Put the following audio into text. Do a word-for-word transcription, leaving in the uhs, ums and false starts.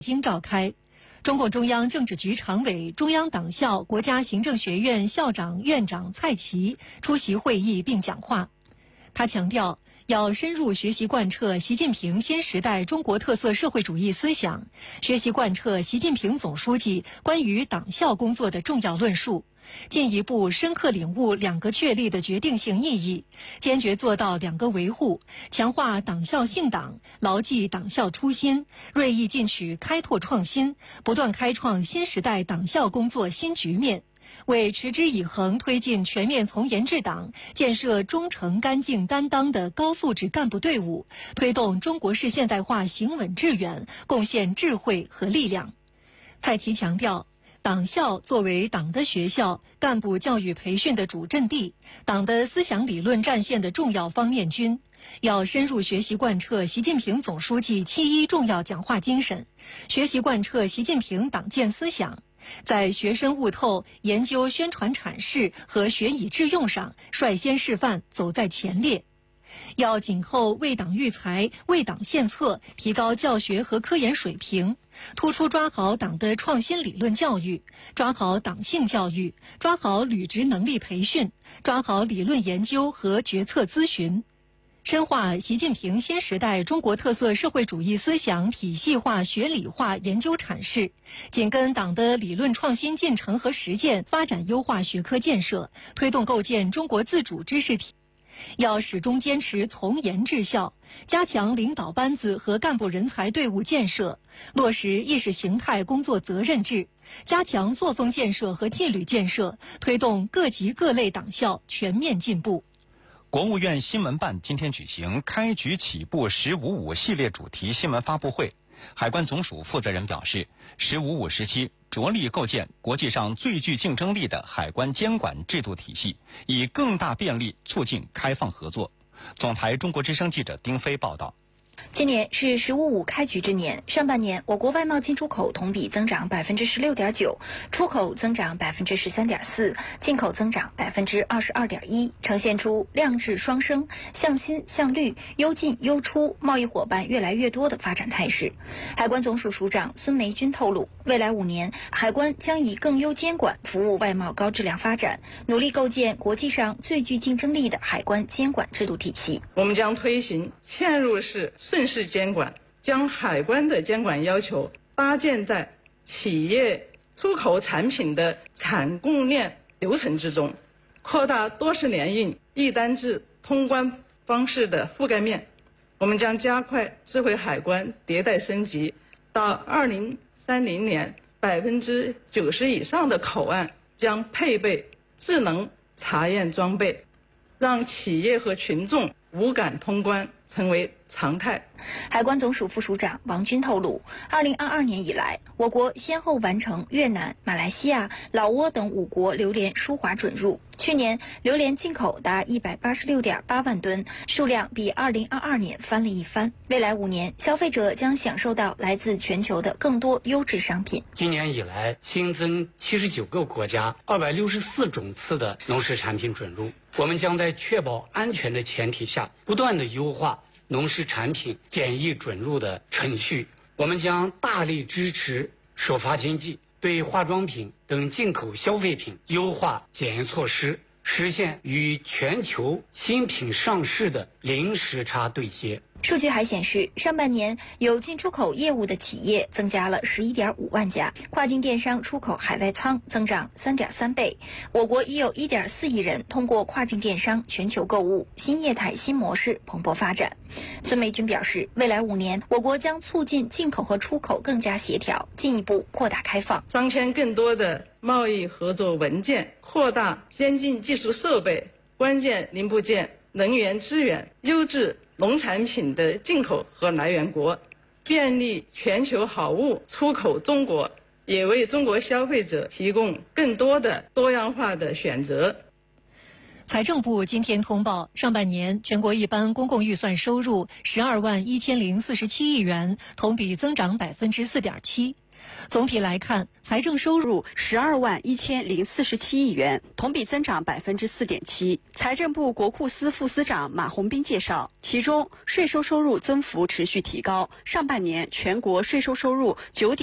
京召开。中共中央政治局常委、中央党校国家行政学院校长、院长蔡奇出席会议并讲话。他强调，要深入学习贯彻习近平新时代中国特色社会主义思想，学习贯彻习近平总书记关于党校工作的重要论述，进一步深刻领悟两个确立的决定性意义，坚决做到两个维护，强化党校信党，牢记党校初心，锐意进取开拓创新，不断开创新时代党校工作新局面，为持之以恒推进全面从严治党、建设忠诚干净担当的高素质干部队伍，推动中国式现代化行稳致远，贡献智慧和力量。蔡奇强调，党校作为党的学校、干部教育培训的主阵地、党的思想理论战线的重要方面军，要深入学习贯彻习近平总书记七一重要讲话精神，学习贯彻习近平党建思想，在学深悟透、研究宣传阐释和学以致用上率先示范，走在前列。要紧扣为党育才、为党献策，提高教学和科研水平，突出抓好党的创新理论教育，抓好党性教育，抓好履职能力培训，抓好理论研究和决策咨询，深化习近平新时代中国特色社会主义思想体系化学理化研究阐释，紧跟党的理论创新进程和实践，发展优化学科建设，推动构建中国自主知识体。要始终坚持从严治校，加强领导班子和干部人才队伍建设，落实意识形态工作责任制，加强作风建设和纪律建设，推动各级各类党校全面进步。 国务院新闻办今天举行开局起步十五五系列主题新闻发布会。海关总署负责人表示，十五五时期着力构建国际上最具竞争力的海关监管制度体系，以更大便利促进开放合作。总台中国之声记者丁飞报道。 今年是“十五五”开局之年，上半年我国外贸进出口同比增长百分之十六点九，出口增长百分之十三点四，进口增长百分之二十二点一，呈现出量质双升、向新向绿、优进优出、贸易伙伴越来越多的发展态势。海关总署署长孙梅军透露，未来五年，海关将以更优监管服务外贸高质量发展，努力构建国际上最具竞争力的海关监管制度体系。 我们将推行嵌入式顺势监管，将海关的监管要求搭建在企业出口产品的产供链流程之中，扩大多式联运、一单制通关方式的覆盖面。我们将加快智慧海关迭代升级，到二零三零年，百分之九十以上的口岸将配备智能查验装备，让企业和群众无感通关成为常态。 海关总署副署长王军透露，二零二二年以来，我国先后完成越南、马来西亚、老挝等五国榴莲输华准入。去年榴莲进口达一百八十六点八万吨，数量比二零二二年翻了一番。未来五年，消费者将享受到来自全球的更多优质商品。 今年以来，新增七十九个国家二百六十四种次的农事产品准入。我们将在确保安全的前提下，不断地优化农事产品检疫准入的程序。我们将大力支持首发经济，对化妆品等进口消费品优化检验措施，实现与全球新品上市的零时差对接。 数据还显示，上半年有进出口业务的企业增加了十一点五万家，跨境电商出口海外仓增长三点三倍。我国已有一点四亿人通过跨境电商全球购物，新业态新模式蓬勃发展。孙梅军表示，未来五年，我国将促进进口和出口更加协调，进一步扩大开放， 商签更多的贸易合作文件，扩大先进技术设备、关键零部件、能源资源、优质农产品的进口和来源国，便利全球好物出口中国，也为中国消费者提供更多的多样化的选择。 财政部今天通报，上半年全国一般公共预算收入十二万一千零四十七亿元，同比增长百分之四点七。 总体来看，财政收入十二万一千零四十七亿元，同比增长百分之四点七。财政部国库司副司长马红斌介绍，其中税收收入增幅持续提高，上半年全国税收收入九点。